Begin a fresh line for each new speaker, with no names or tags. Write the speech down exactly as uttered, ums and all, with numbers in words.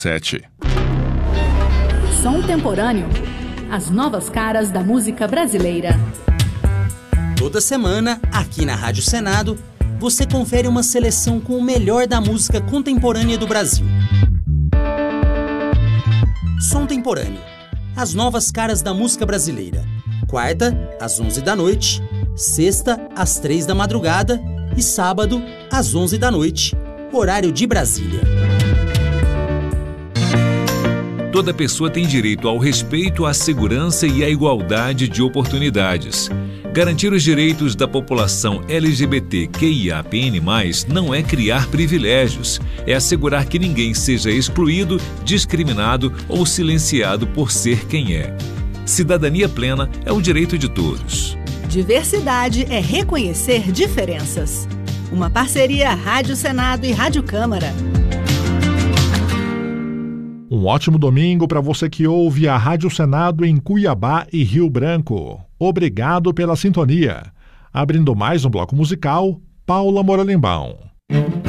Sete.
Som Temporâneo. As novas caras da música brasileira.
Toda semana, aqui na Rádio Senado, você confere uma seleção com o melhor da música contemporânea do Brasil. Som Temporâneo. As novas caras da música brasileira. Quarta, às onze da noite. Sexta, às três da madrugada. E sábado, às onze da noite. Horário de Brasília.
Toda pessoa tem direito ao respeito, à segurança e à igualdade de oportunidades. Garantir os direitos da população L G B T Q I A P N mais, não é criar privilégios, é assegurar que ninguém seja excluído, discriminado ou silenciado por ser quem é. Cidadania plena é o direito de todos.
Diversidade é reconhecer diferenças. Uma parceria Rádio Senado e Rádio Câmara.
Um ótimo domingo para você que ouve a Rádio Senado em Cuiabá e Rio Branco. Obrigado pela sintonia. Abrindo mais um bloco musical, Paula Moralimbaum.